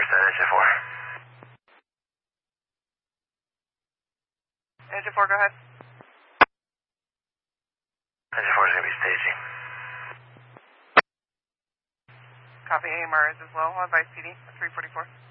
set engine 4. Engine 4, go ahead. Engine 4 is going to be staging. Copy, AMR is as well. I'll advise PD, 344.